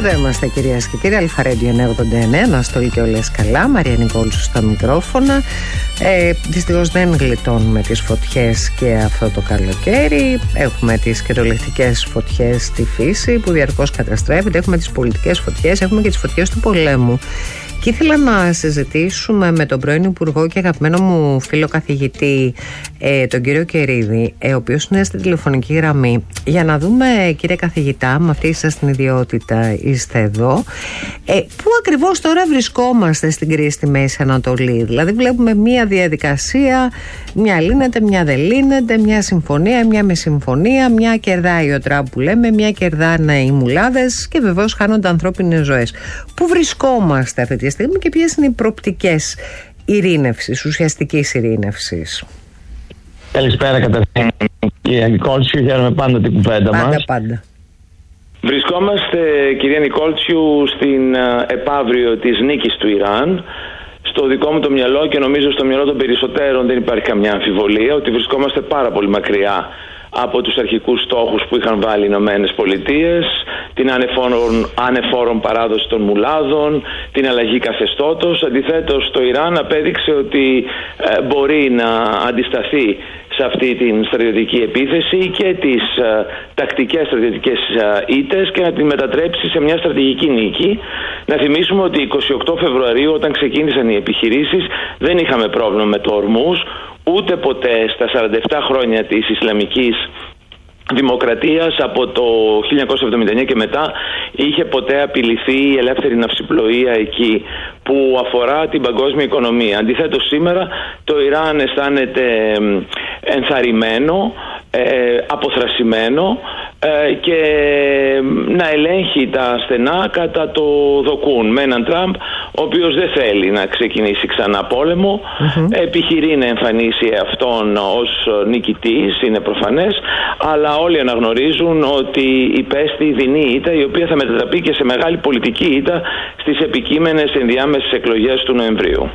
Εδώ είμαστε, κυρίες και κύριοι. Αλφα-Radio 989, Αναστολή και όλες καλά. Μαρία Νικόλσου στα μικρόφωνα. Δυστυχώς δεν γλιτώνουμε τις φωτιές και αυτό το καλοκαίρι. Έχουμε τις κυριολεκτικές φωτιές στη φύση που διαρκώς καταστρέφεται. Έχουμε τις πολιτικές φωτιές, έχουμε και τις φωτιές του πολέμου. Και ήθελα να συζητήσουμε με τον πρώην Υπουργό και αγαπημένο μου φίλο καθηγητή, τον κύριο Κερίδη, ο οποίος είναι στην τηλεφωνική γραμμή, για να δούμε, κύριε καθηγητά, με αυτή σας την ιδιότητα είστε εδώ, πού ακριβώς τώρα βρισκόμαστε στην κρίση στη Μέση Ανατολή. Δηλαδή βλέπουμε μια διαδικασία, μια λύνεται, μια δεν λύνεται, μια συμφωνία, μια με συμφωνία, μια κερδάει ο Τραμπ που λέμε, μια κερδάνε οι μουλάδες και βεβαίως χάνονται ανθρώπινες ζωές. Πού βρισκόμαστε αυτή τη στιγμή και ποιες είναι οι προοπτικές ειρήνευσης, ουσιαστικής ειρήνευσης? Καλησπέρα καταρχήν, κυρία Νικόλτσιου, χαίρομαι πάντα την κουβέντα μας. Πάντα. Βρισκόμαστε, κυρία Νικόλτσιου, στην επαύριο της νίκης του Ιράν. Στο δικό μου το μυαλό και νομίζω στο μυαλό των περισσότερων δεν υπάρχει καμιά αμφιβολία ότι βρισκόμαστε πάρα πολύ μακριά από τους αρχικούς στόχους που είχαν βάλει οι Ηνωμένες Πολιτείες, την ανεφόρον παράδοση των μουλάδων, την αλλαγή καθεστώτος. Αντιθέτως, το Ιράν απέδειξε ότι μπορεί να αντισταθεί σε αυτή την στρατιωτική επίθεση και τις τακτικές στρατιωτικές ήττες και να την μετατρέψει σε μια στρατηγική νίκη. Να θυμίσουμε ότι 28 Φεβρουαρίου, όταν ξεκίνησαν οι επιχειρήσεις, δεν είχαμε πρόβλημα με το Ορμούζ, ούτε ποτέ στα 47 χρόνια της Ισλαμικής Δημοκρατίας από το 1979 και μετά είχε ποτέ απειληθεί η ελεύθερη ναυσιπλοεία εκεί, που αφορά την παγκόσμια οικονομία. Αντιθέτως, σήμερα το Ιράν αισθάνεται ενθαρρυμένο, αποθρασιμένο και να ελέγχει τα στενά κατά το δοκούν με έναν Τραμπ ο οποίος δεν θέλει να ξεκινήσει ξανά πόλεμο, επιχειρεί να εμφανίσει αυτόν ως νικητής, είναι προφανές, αλλά όλοι αναγνωρίζουν ότι υπέστη δεινή ήττα, η οποία θα μετατραπεί και σε μεγάλη πολιτική ήττα στις επικείμενες ενδιάμεσες εκλογές του Νοεμβρίου.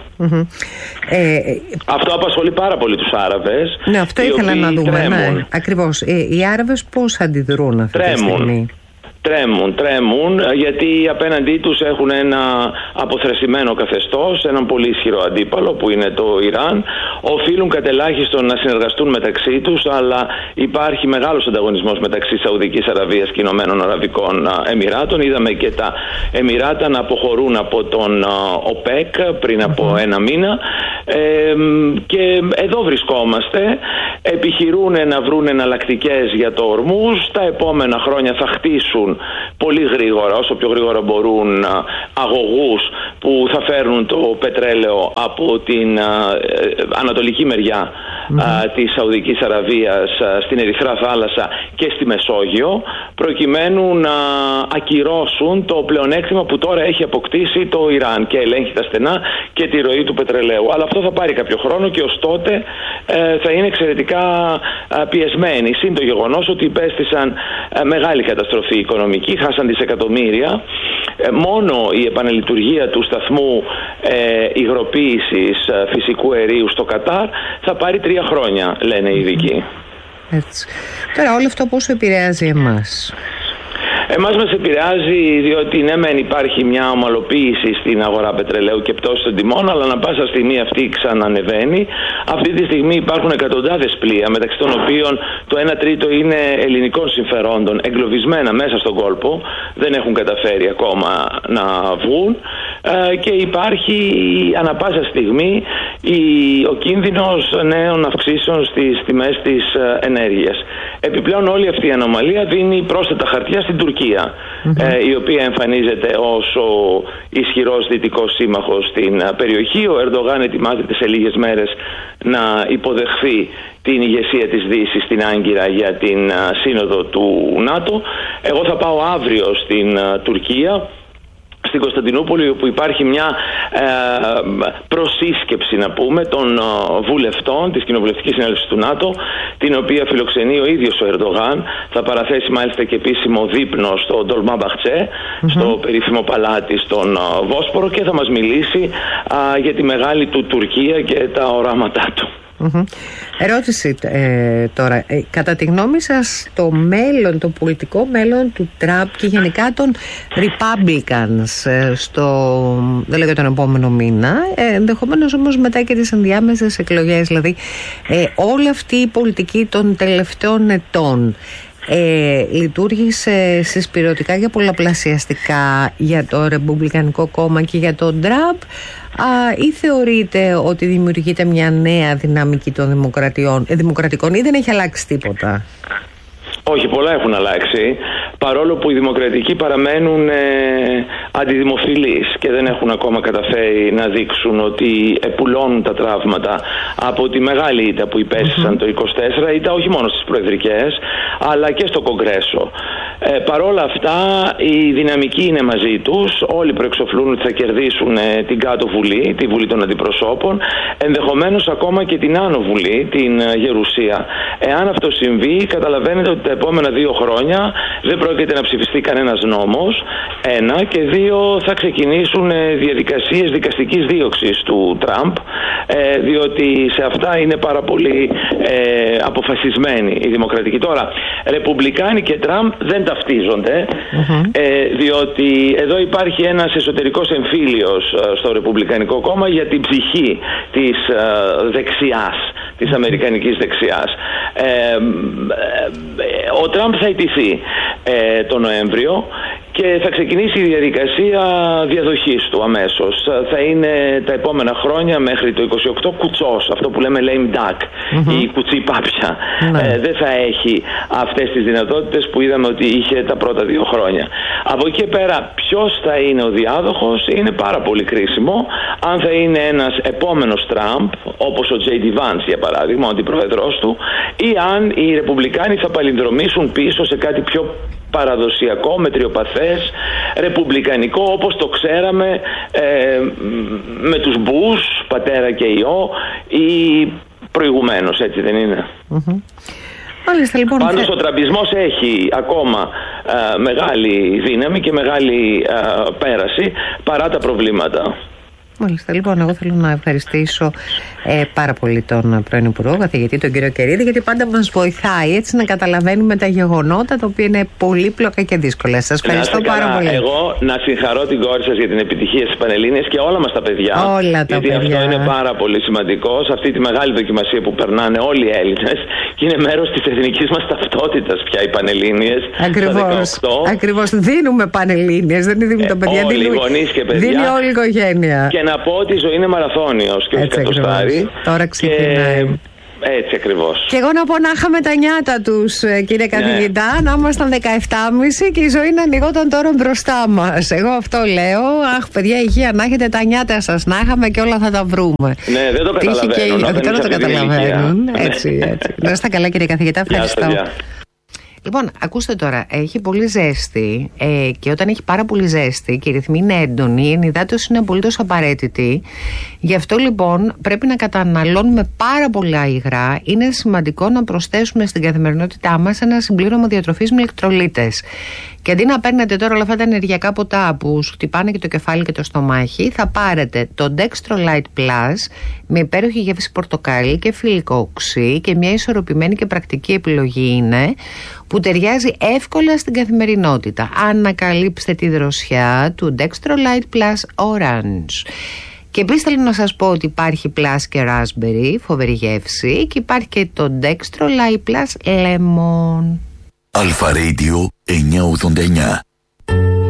Αυτό απασχολεί πάρα πολύ τους Άραβες. Ναι, αυτό ήθελα να δούμε. Ναι, ακριβώς. Οι Άραβες πώς αντιδρούν αυτή τη στιγμή? Τρέμουν, γιατί απέναντί τους έχουν ένα αποθρασιμένο καθεστώς, έναν πολύ ισχυρό αντίπαλο που είναι το Ιράν. Οφείλουν κατελάχιστον να συνεργαστούν μεταξύ τους, αλλά υπάρχει μεγάλος ανταγωνισμός μεταξύ Σαουδικής Αραβίας και Ηνωμένων Αραβικών Εμιράτων. Είδαμε και τα Εμιράτα να αποχωρούν από τον ΟΠΕΚ πριν από ένα μήνα. Και εδώ βρισκόμαστε. Επιχειρούν να βρουν εναλλακτικές για το Ορμούζ. Τα επόμενα χρόνια θα χτίσουν πολύ γρήγορα, όσο πιο γρήγορα μπορούν, αγωγούς που θα φέρνουν το πετρέλαιο από την ανατολική μεριά της Σαουδικής Αραβίας στην Ερυθρά Θάλασσα και στη Μεσόγειο, προκειμένου να ακυρώσουν το πλεονέκτημα που τώρα έχει αποκτήσει το Ιράν και ελέγχει τα στενά και τη ροή του πετρελαίου. Αλλά αυτό θα πάρει κάποιο χρόνο και ως τότε θα είναι εξαιρετικά πιεσμένοι. Συν το γεγονός ότι υπέστησαν μεγάλη καταστροφή οικονομική, χάσαν δισεκατομμύρια. Μόνο η επαναλειτουργία του σταθμού υγροποίησης φυσικού αερίου στο Κατάρ θα πάρει 3 χρόνια, λένε οι ειδικοί. Έτσι. Τώρα όλο αυτό πώς επηρεάζει εμάς? Εμάς μας επηρεάζει διότι ναι μεν υπάρχει μια ομαλοποίηση στην αγορά πετρελαίου και πτώση των τιμών, αλλά ανά πάσα στιγμή αυτή ξανανεβαίνει. Αυτή τη στιγμή υπάρχουν εκατοντάδες πλοία, μεταξύ των οποίων το 1 τρίτο είναι ελληνικών συμφερόντων, εγκλωβισμένα μέσα στον κόλπο, δεν έχουν καταφέρει ακόμα να βγουν, και υπάρχει ανά πάσα στιγμή ο κίνδυνος νέων αυξήσεων στις τιμές της ενέργειας. Επιπλέον όλη αυτή η ανομαλία δίνει πρόσθετα χαρτιά στην Τουρκία, η οποία εμφανίζεται ως ο ισχυρός δυτικός σύμμαχος στην περιοχή. Ο Ερντογάν ετοιμάζεται σε λίγες μέρες να υποδεχθεί την ηγεσία της Δύσης στην Άγκυρα για την σύνοδο του ΝΑΤΟ. Εγώ θα πάω αύριο στην Τουρκία, στην Κωνσταντινούπολη, όπου υπάρχει μια προσύσκεψη, να πούμε, των βουλευτών της Κοινοβουλευτικής Συνέλευσης του ΝΑΤΟ, την οποία φιλοξενεί ο ίδιος ο Ερντογάν. Θα παραθέσει μάλιστα και επίσημο δείπνο στο Ντολμά Μπαχτσέ, στο περίφημο παλάτι στον Βόσπορο, και θα μας μιλήσει για τη μεγάλη του Τουρκία και τα οράματά του. Ερώτηση τώρα. Κατά τη γνώμη σας, το μέλλον, το πολιτικό μέλλον του Τραμπ και γενικά των Republicans δεν λέγω τον επόμενο μήνα, ενδεχομένως όμως μετά και τις ενδιάμεσες εκλογές, δηλαδή όλη αυτή η πολιτική των τελευταίων ετών λειτουργήσε συσπηρωτικά και πολλαπλασιαστικά για το Ρεπουμπλικανικό κόμμα και για τον Τραμπ, ή θεωρείτε ότι δημιουργείται μια νέα δυναμική των δημοκρατικών ή δεν έχει αλλάξει τίποτα? Όχι, πολλά έχουν αλλάξει, παρόλο που οι δημοκρατικοί παραμένουν αντιδημοφιλείς και δεν έχουν ακόμα καταφέρει να δείξουν ότι επουλώνουν τα τραύματα από τη μεγάλη ήττα που υπέστησαν το 24, ήττα όχι μόνο στις προεδρικές αλλά και στο Κογκρέσο. Παρόλα αυτά η δυναμική είναι μαζί τους, όλοι προεξοφλούν ότι θα κερδίσουν την κάτω βουλή, τη Βουλή των Αντιπροσώπων, ενδεχομένως ακόμα και την άνω βουλή, την Γερουσία. Εάν αυτό συμβεί, καταλαβαίνετε ότι τα επόμενα 2 χρόνια δεν πρόκειται να ψηφιστεί κανένας νόμος, 1, και 2, θα ξεκινήσουν διαδικασίες δικαστικής δίωξης του Τραμπ, διότι σε αυτά είναι πάρα πολύ αποφασισμένοι οι δημοκρατικοί. Τώρα, Ρεπουμπλικάνοι και Τραμπ δεν ταυτίζονται, διότι εδώ υπάρχει ένας εσωτερικός εμφύλιος στο Ρεπουμπλικανικό κόμμα για την ψυχή της δεξιάς, της αμερικανικής δεξιάς. Ο Τραμπ θα ιτηθεί το Νοέμβριο και θα ξεκινήσει η διαδικασία διαδοχής του αμέσως. Θα είναι τα επόμενα χρόνια μέχρι το 28 κουτσός, αυτό που λέμε lame duck, η κουτσή πάπια. Δεν θα έχει αυτές τις δυνατότητες που είδαμε ότι είχε τα πρώτα 2 χρόνια. Από εκεί πέρα ποιος θα είναι ο διάδοχος είναι πάρα πολύ κρίσιμο. Αν θα είναι ένας επόμενος Τραμπ, όπως ο J.D. Vance για παράδειγμα, ο αντιπρόεδρος του, ή αν οι Ρεπουμπλικάνοι θα παλινδρομήσουν πίσω σε κάτι πιο παραδοσιακό, μετριοπαθές, ρεπουμπλικανικό, όπως το ξέραμε με τους Μπούς, πατέρα και ιό, ή προηγουμένως, έτσι δεν είναι? Μάλιστα, λοιπόν, πάντως ο τραμπισμός έχει ακόμα μεγάλη δύναμη και μεγάλη πέραση παρά τα προβλήματα. Μάλιστα, λοιπόν, εγώ θέλω να ευχαριστήσω πάρα πολύ τον πρώην Υπουργό, καθηγητή, τον κύριο Κερίδη, γιατί πάντα μας βοηθάει έτσι να καταλαβαίνουμε τα γεγονότα, τα οποία είναι πολύπλοκα και δύσκολα. Σας ευχαριστώ πάρα πολύ. Εγώ να συγχαρώ την κόρη σας για την επιτυχία στις Πανελλήνιες και όλα μας τα παιδιά. Γιατί αυτό είναι πάρα πολύ σημαντικό σε αυτή τη μεγάλη δοκιμασία που περνάνε όλοι οι Έλληνες και είναι μέρος της εθνικής μας ταυτότητας πια οι Πανελλήνιες. Ακριβώς. Δίνουμε Πανελλήνιες, δεν δίνουμε τα παιδιά. Όλοι οι γονείς και παιδιά. Δίνει όλη η οικογένεια. Και να πω ότι η ζωή είναι μαραθώνιος και όχι κατοστάρι. Τώρα ξεκινάει. Έτσι ακριβώς. Και εγώ να πω να είχαμε τα νιάτα τους, κύριε καθηγητά, να ήμασταν 17,5 και η ζωή να ανοιγόταν τώρα μπροστά μας. Εγώ αυτό λέω. Αχ, παιδιά, υγεία να έχετε, τα νιάτα σας να είχαμε και όλα θα τα βρούμε. Ναι, δεν το καταλαβαίνουν. Δεν το καταλαβαίνουν. Έτσι. Να είστε καλά, κύριε καθηγητά. Ευχαριστώ. Λοιπόν, ακούστε τώρα, έχει πολύ ζέστη και όταν έχει πάρα πολύ ζέστη και οι ρυθμοί είναι έντονοι, η ενυδάτωση είναι απολύτως απαραίτητη. Γι' αυτό λοιπόν πρέπει να καταναλώνουμε πάρα πολλά υγρά. Είναι σημαντικό να προσθέσουμε στην καθημερινότητά μας ένα συμπλήρωμα διατροφής με ηλεκτρολίτες. Και αντί να παίρνετε τώρα όλα αυτά τα ενεργειακά ποτά που σου χτυπάνε και το κεφάλι και το στομάχι, θα πάρετε το Dextrolite Plus με υπέροχη γεύση πορτοκάλι και φιλικό οξύ και μια ισορροπημένη και πρακτική επιλογή είναι, που ταιριάζει εύκολα στην καθημερινότητα. Ανακαλύψτε τη δροσιά του Dextrolite Plus Orange. Και επίσης θέλω να σας πω ότι υπάρχει Plus και Raspberry, φοβερή γεύση, και υπάρχει και το Dextrolite Plus Lemon. Αλφα Radio 989.